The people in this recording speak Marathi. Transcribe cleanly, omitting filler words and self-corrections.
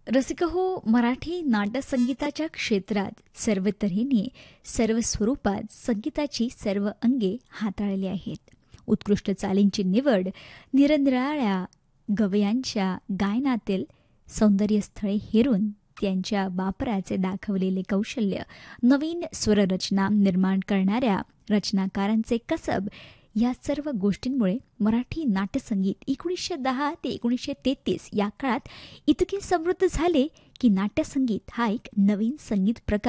रसिक हो, मराठी नाट्यसंगीताच्या क्षेत्रात सर्व तऱ्हेने सर्व स्वरूपात संगीताची सर्व अंगे हाताळली आहेत. उत्कृष्ट चालींची निवड, निरनिराळ्या गवयांच्या गायनातील सौंदर्यस्थळे हेरून त्यांच्या वापराचे दाखवलेले कौशल्य, नवीन स्वररचना निर्माण करणाऱ्या रचनाकारांचे कसब, या सर्व गोष्टींमुळे मराठी नाट्यसंगीत 1910 ते 1933 या काळात इतके समृद्ध झाले की नाट्यसंगीत हा एक नवीन संगीत प्रकार